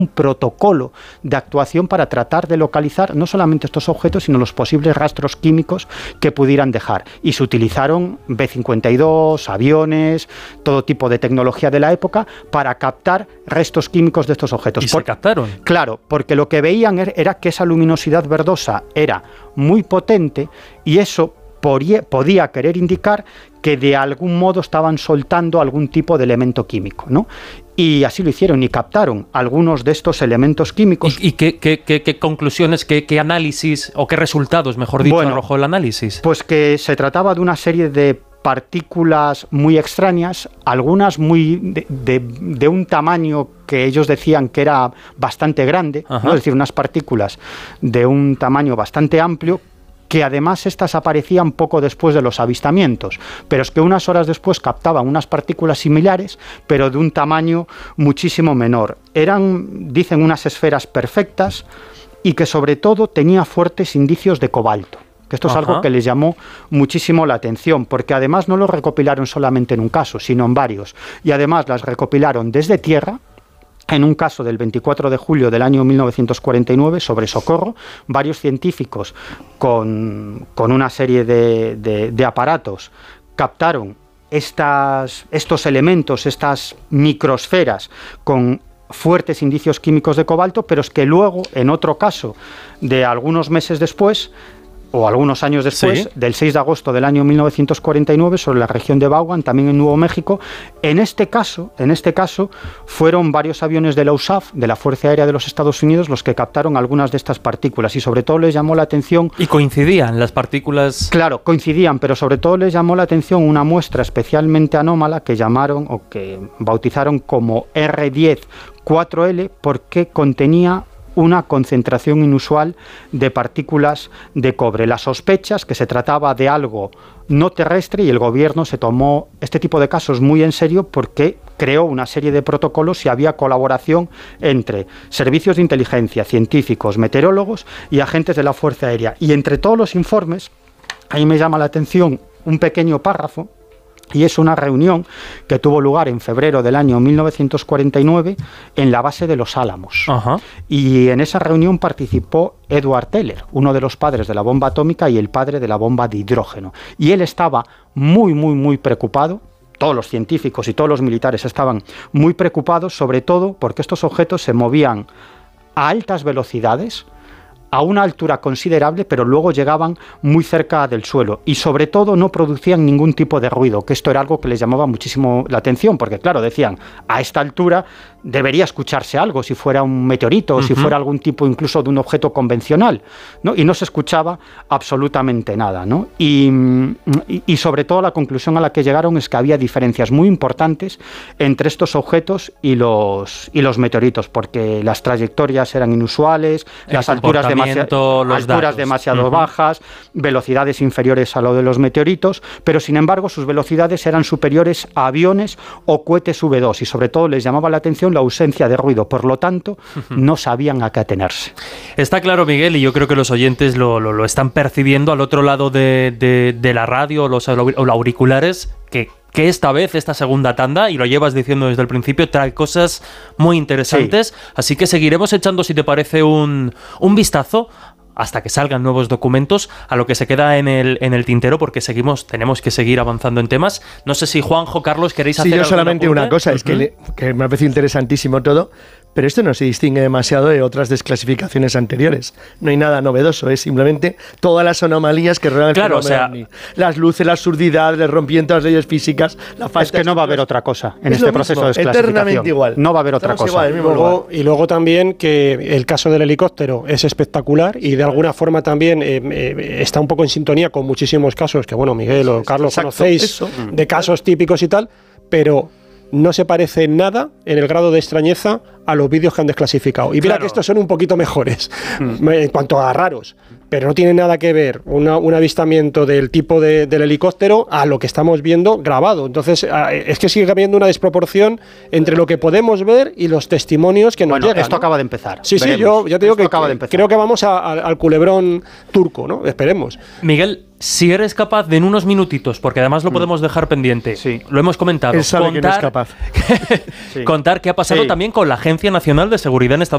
un protocolo de actuación para tratar de localizar no solamente estos objetos, sino los posibles rastros químicos que pudieran dejar. Y se utilizaron B-52, aviones, todo tipo de tecnología de la época para captar restos químicos de estos objetos. ¿Y se captaron? Claro, porque lo que veían era que esa luminosidad verdosa era muy potente y eso podía querer indicar que de algún modo estaban soltando algún tipo de elemento químico, ¿no? Y así lo hicieron y captaron algunos de estos elementos químicos. ¿Y qué conclusiones, qué análisis o qué resultados, mejor dicho, arrojó el análisis? Pues que se trataba de una serie de partículas muy extrañas, algunas muy de un tamaño que ellos decían que era bastante grande, ¿no? Es decir, unas partículas de un tamaño bastante amplio, que además estas aparecían poco después de los avistamientos, pero es que unas horas después captaban unas partículas similares, pero de un tamaño muchísimo menor. Eran, dicen, unas esferas perfectas y que sobre todo tenía fuertes indicios de cobalto. Que esto es algo que les llamó muchísimo la atención, porque además no lo recopilaron solamente en un caso, sino en varios. Y además las recopilaron desde tierra. En un caso del 24 de julio del año 1949, sobre Socorro, varios científicos con una serie de aparatos captaron estos elementos, estas microsferas con fuertes indicios químicos de cobalto, pero es que luego, en otro caso de algunos meses después, o algunos años después, del 6 de agosto del año 1949, sobre la región de Vaughan, también en Nuevo México. En este caso, fueron varios aviones de la USAF, de la Fuerza Aérea de los Estados Unidos, los que captaron algunas de estas partículas, y sobre todo les llamó la atención... ¿Y coincidían las partículas? Claro, coincidían, pero sobre todo les llamó la atención una muestra especialmente anómala que llamaron, o que bautizaron como R10-4L, porque contenía una concentración inusual de partículas de cobre. Las sospechas que se trataba de algo no terrestre, y el gobierno se tomó este tipo de casos muy en serio porque creó una serie de protocolos y había colaboración entre servicios de inteligencia, científicos, meteorólogos y agentes de la Fuerza Aérea. Y entre todos los informes, ahí me llama la atención un pequeño párrafo, y es una reunión que tuvo lugar en febrero del año 1949 en la base de Los Álamos. Y en esa reunión participó Edward Teller, uno de los padres de la bomba atómica y el padre de la bomba de hidrógeno. Y él estaba muy preocupado. Todos los científicos y todos los militares estaban muy preocupados, sobre todo porque estos objetos se movían a altas velocidades, a una altura considerable, pero luego llegaban muy cerca del suelo y sobre todo no producían ningún tipo de ruido, que esto era algo que les llamaba muchísimo la atención, porque claro, decían, a esta altura debería escucharse algo, si fuera un meteorito o si fuera algún tipo incluso de un objeto convencional, ¿no? Y no se escuchaba absolutamente nada, ¿no? Y sobre todo la conclusión a la que llegaron es que había diferencias muy importantes entre estos objetos y los meteoritos, porque las trayectorias eran inusuales, las alturas demasiado bajas, velocidades inferiores a lo de los meteoritos, pero sin embargo sus velocidades eran superiores a aviones o cohetes V2, y sobre todo les llamaba la atención la ausencia de ruido, por lo tanto no sabían a qué atenerse. Está claro, Miguel, y yo creo que los oyentes lo están percibiendo al otro lado de la radio o los auriculares, que esta vez, esta segunda tanda, y lo llevas diciendo desde el principio, trae cosas muy interesantes, así que seguiremos echando, si te parece, un vistazo hasta que salgan nuevos documentos a lo que se queda en el tintero, porque tenemos que seguir avanzando en temas. No sé si Juanjo, Carlos, queréis hacer algo. Sí, yo solamente una cosa, es que me ha parecido interesantísimo todo, pero esto no se distingue demasiado de otras desclasificaciones anteriores. No hay nada novedoso, es simplemente todas las anomalías que rodean el fenómeno ovni. Las luces, la absurdidad, el rompimiento de las leyes físicas, la falta. Es que no va a haber otra cosa en este proceso de desclasificación. Eternamente igual. No va a haber otra cosa. Y luego también que el caso del helicóptero es espectacular y de alguna forma también está un poco en sintonía con muchísimos casos que, bueno, Miguel o Carlos conocéis de casos típicos y tal, pero no se parece en nada en el grado de extrañeza a los vídeos que han desclasificado. Y mira que estos son un poquito mejores en cuanto a raros, pero no tiene nada que ver un avistamiento del tipo del helicóptero a lo que estamos viendo grabado. Entonces, es que sigue habiendo una desproporción entre lo que podemos ver y los testimonios que nos llegan. Esto acaba de empezar. Sí, yo te digo que creo que vamos al culebrón turco, ¿no? Esperemos. Miguel, si eres capaz de en unos minutitos, porque además lo podemos dejar pendiente, lo hemos comentado, él sabe que no es capaz. Contar qué ha pasado también con la Agencia Nacional de Seguridad en Estados Unidos.